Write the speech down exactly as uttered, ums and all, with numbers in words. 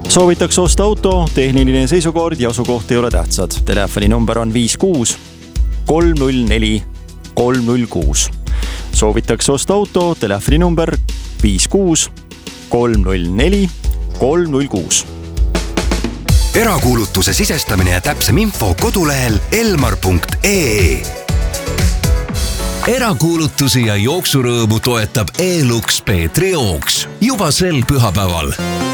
Soovitakse osta auto, tehniline seisukoord ja asukoht ei ole tähtsad. Telefoni number on viis kuus kolm null neli kolm null kuus. Soovitakse osta auto, telefoni number viis kuus kolm null neli kolm null kuus. Erakuulutuse sisestamine ja täpsem info kodulehel elmar punkt ee. Erakuulutusi ja jooksurõõmu toetab E-Lux Peetri jooks juba sel pühapäeval.